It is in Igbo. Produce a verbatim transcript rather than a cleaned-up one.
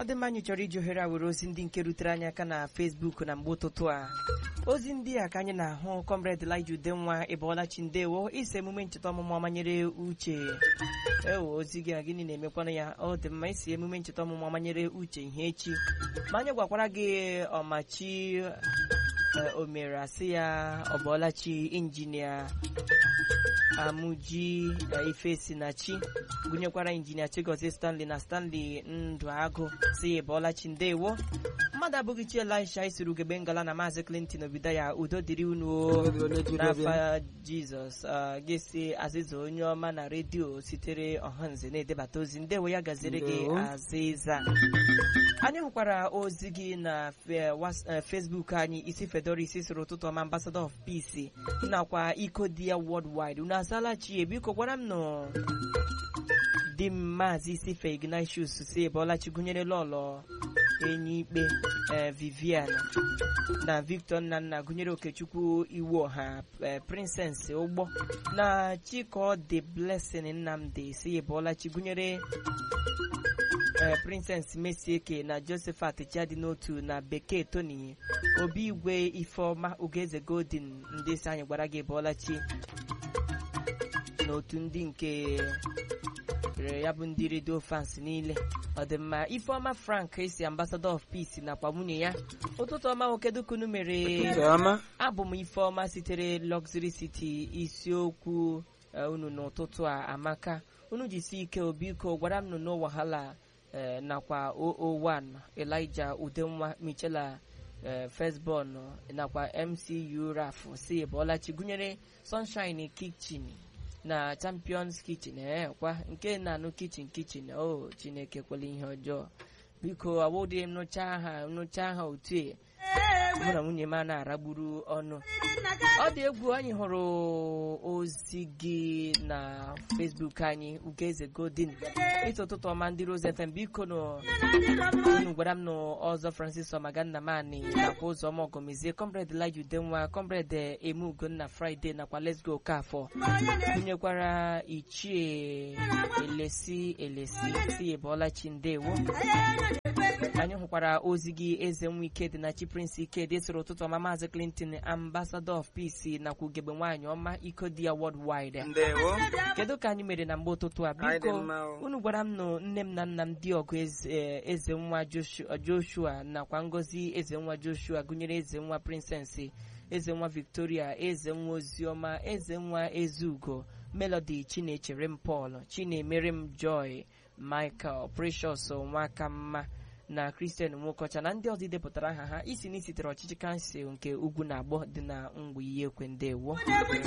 ọ dị mma anyị chọrọ iji ohere a were ozi ndị nke rutere anyị aka na Facebook na mgbe ụtụtụ a. Ozi ndị a ka anyị na-ahụ. Comrade Elijah Udenwa Ịbọlachi ndewo ise emume ncheta ọmụmụ ọmanyere uche. Ewo ozi gị gịnị na-emekwana ya? Ọ dị mma isi emume ncheta ọmụmụ ọmanyere uche ihe echi. Ma anyị gwakwara gị ọmachi omere asị ya Ọbọlachi injinia Amuji Ifesinachi gụnyekwara injinia Chigozie Stanley na Stanley Ndụagụ si Ịbọlachi ndewo. Mmadụ abụghị chi Elisha isiri ugegbe ngala na Maazị Clinton Obidaya udo dịrị unu n'afa Jizọs. Gịsị Azịza onye ọma na redio sitere Ọhanze na-edebata ozi ndewo ya gaziri gị Azịza. Anyị hụkwara ozi gị na Facebook anyị isi Fedoris sịrị ụtụtụ ọma Ambassador of Peace nakwa iko di ya worldwide unu asala chi biko gwara m nọ di Maazị Isife Ignatius si Ịbọlachi gụnyere lọlọ enyi ikpe Vivian na Victor Nnanna gụnyere Okechukwu Iwu Ọha Princess Ụgbọ na Chiko The Blessing Nnamdi si Ịbọlachi gụnyere Princess Mesieke na Josephat Chadi n'otu na Bekee Tony Obi Igwe Ifeọma Ugeze Golden ndị si anyị gwara gị Ịbọlachi n'otu ndị nke ya bụ ndị redio fans niile. Ọ dị mma Ifeọma Frank esi Ambassador of Peace nakwa nwunye ya ụtụtụ ọma okedukunu mere abụ m Ifeọma sitere Luxury City isiokwu unu n'ụtụtụ a amaka unu jisi ike obiko gwara m no wahala nakwa o o one Elijah Udenwa Michela Firstborn nakwa M C U Raf si Ịbọlachi gụnyere Sunshine Kitchen na Champions Kitchen eh kwa nke na-anụ kitchen kitchen o Chineke kwele ihe ọjọọ biko awụdị m nụcha ha nụcha ha otu e mụ na nwunye m na-aragburu ọnụ. Ọ dị egwu anyị hụrụ ozi gị na Facebook anyị Ugeze Golden ịtụ ụtụtụ ọma ndị Rose F M biko nụ unu gwara m n'ọzọ Francis Ọmagannamani nakwa ụzọ ọmọgọmezie Comrade Elijah Udenwa Comrade Emu Ugonna Friday nakwa Let's Go Kafọ gụnyekwara Ichie Elesi Elesi si Ịbọlachi ndewo. Anyị hụkwara ozi gị Eze Nwike dị na Chi Prince Ikedi sịrị ụtụtụ ọma Maazị Clinton Ambassador of Peace nakwa ugegbe nwaanyị ọma iko di ya worldwide. Kedu ka anyị mere na mgbe ụtụtụ a biko unu gwara m nụ nne m na nna m dị ọgụ eze nwa Joshua nakwa Ngozi eze nwa Joshua gụnyere eze nwa Princess eze nwa Victoria eze nwa Oziọma eze nwa Ezugo Melody Chinechere m Paul Chinemere m Joy Michael Precious Nwakamma na Christian Nwokocha na ndị ọzọ depụtara aha ha isi n'isitere ọchịchị kansụl nke ugwu na agbọ dị na Mgbe Ihe Ekwe ndewo.